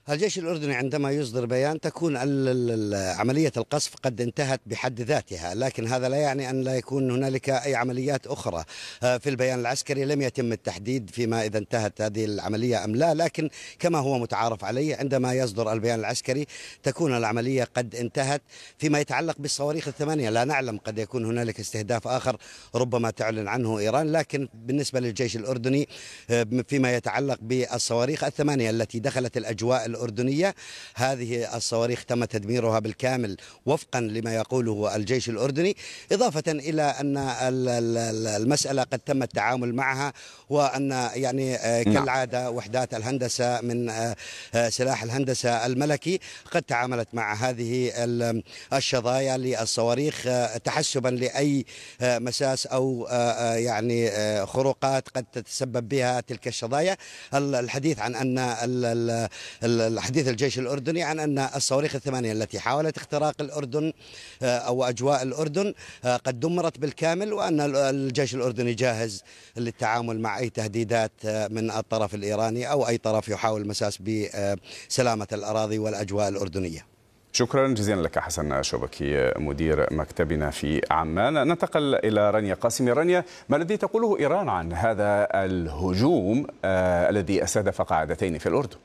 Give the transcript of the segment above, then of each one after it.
الجيش الأردني عندما يصدر بيان تكون عملية القصف قد انتهت بحد ذاتها، لكن هذا لا يعني أن لا يكون هنالك أي عمليات أخرى. في البيان العسكري لم يتم التحديد فيما إذا انتهت هذه العملية أم لا، لكن كما هو متعارف عليه عندما يصدر البيان العسكري تكون العملية قد انتهت. فيما يتعلق بالصواريخ الثمانية لا نعلم، قد يكون هنالك استهداف آخر ربما تعلن عنه إيران، لكن بالنسبة للجيش الأردني فيما يتعلق بالصواريخ الثمانية التي دخلت الأجواء الأردنية، هذه الصواريخ تم تدميرها بالكامل وفقا لما يقوله الجيش الأردني، إضافة إلى أن المسألة قد تم التعامل معها، وأن يعني كالعادة وحدات الهندسة من سلاح الهندسة الملكي قد تعاملت مع هذه الشظايا للصواريخ تحسبا لأي مساس أو يعني خروقات قد تتسبب بها تلك الشظايا. الحديث عن أن الحديث الجيش الأردني عن أن الصواريخ الثمانية التي حاولت اختراق الأردن أو أجواء الأردن قد دمرت بالكامل، وأن الجيش الأردني جاهز للتعامل مع أي تهديدات من الطرف الإيراني أو أي طرف يحاول المساس بسلامة الأراضي والأجواء الأردنية. شكرا جزيلا لك حسن شوبكي مدير مكتبنا في عمان. ننتقل إلى رانيا قاسمي. رانيا، ما الذي تقوله إيران عن هذا الهجوم الذي استهدف قاعدتين في الأردن؟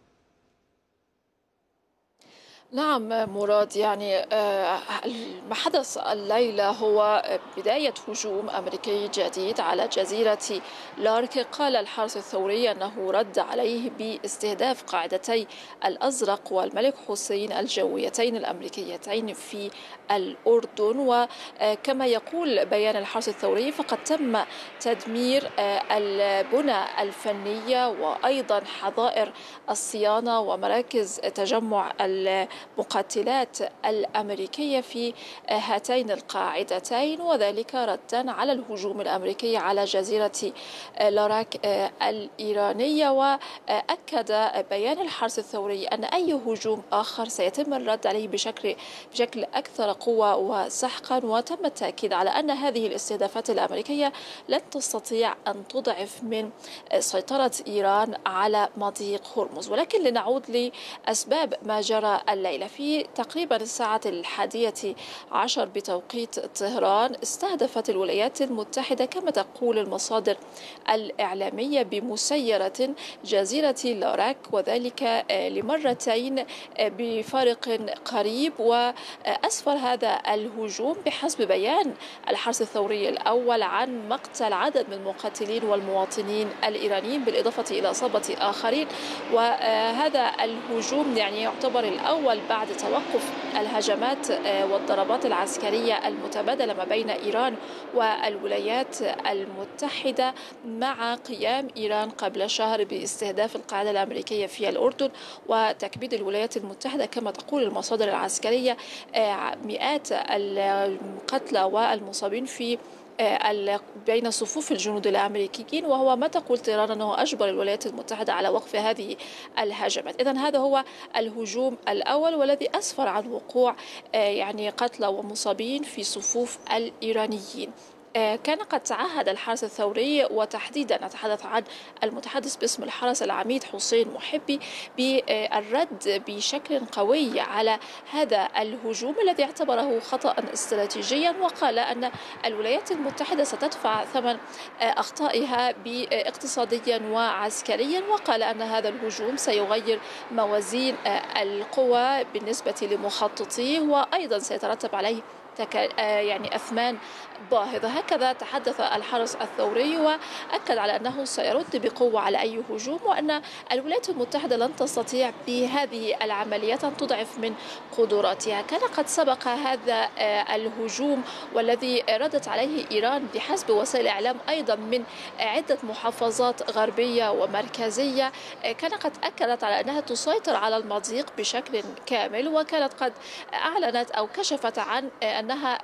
نعم مراد، يعني ما حدث الليلة هو بداية هجوم أمريكي جديد على جزيرة لارك. قال الحرس الثوري أنه رد عليه باستهداف قاعدتي الأزرق والملك حسين الجويتين الأمريكيتين في الأردن. وكما يقول بيان الحرس الثوري فقد تم تدمير البنى الفنية وأيضا حظائر الصيانة ومراكز تجمع المقاتلات الأمريكية في هاتين القاعدتين، وذلك ردا على الهجوم الأمريكي على جزيرة لاراك الإيرانية. وأكد بيان الحرس الثوري أن أي هجوم آخر سيتم الرد عليه بشكل أكثر قوة وسحقا، وتم التأكيد على أن هذه الاستهدافات الأمريكية لن تستطيع أن تضعف من سيطرة إيران على مضيق هرمز. ولكن لنعود لأسباب ما جرى الليلة. في تقريبا الساعة 11 بتوقيت طهران استهدفت الولايات المتحدة كما تقول المصادر الإعلامية بمسيرة جزيرة لاراك، وذلك لمرتين بفارق قريب. وأسفر هذا الهجوم بحسب بيان الحرس الثوري الأول عن مقتل عدد من المقاتلين والمواطنين الإيرانيين بالإضافة إلى إصابة آخرين. وهذا الهجوم يعني يعتبر الأول بعد توقف الهجمات والضربات العسكرية المتبادلة ما بين إيران والولايات المتحدة، مع قيام إيران قبل شهر باستهداف القاعدة الأمريكية في الأردن وتكبيد الولايات المتحدة كما تقول المصادر العسكرية مئات القتلى والمصابين في بين صفوف الجنود الأمريكيين. وهو ما تقول طيران أنه أجبر الولايات المتحدة على وقف هذه الهجمات. إذن هذا هو الهجوم الأول والذي أسفر عن وقوع يعني قتلى ومصابين في صفوف الإيرانيين. كان قد تعهد الحرس الثوري، وتحديدا نتحدث عن المتحدث باسم الحرس العميد حسين محبي، بالرد بشكل قوي على هذا الهجوم الذي اعتبره خطأ استراتيجيا، وقال أن الولايات المتحدة ستدفع ثمن أخطائها اقتصاديا وعسكريا، وقال أن هذا الهجوم سيغير موازين القوى بالنسبة لمخططيه، وأيضا سيترتب عليه يعني أثمان باهظة. هكذا تحدث الحرس الثوري، وأكد على أنه سيرد بقوة على أي هجوم، وأن الولايات المتحدة لن تستطيع بهذه العمليات أن تضعف من قدراتها. كان قد سبق هذا الهجوم والذي ردت عليه إيران بحسب وسائل الإعلام أيضا من عدة محافظات غربية ومركزية، كان قد أكدت على أنها تسيطر على المضيق بشكل كامل، وكانت قد أعلنت أو كشفت عن أنها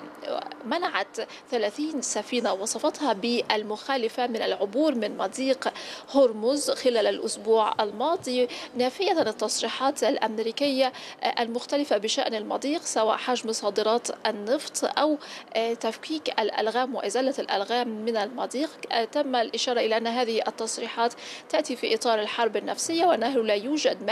منعت 30 سفينة وصفتها بالمخالفة من العبور من مضيق هرمز خلال الأسبوع الماضي، نافية التصريحات الأمريكية المختلفة بشأن المضيق، سواء حجم صادرات النفط أو تفكيك الألغام وإزالة الألغام من المضيق. تم الإشارة إلى أن هذه التصريحات تأتي في إطار الحرب النفسية، وأنه لا يوجد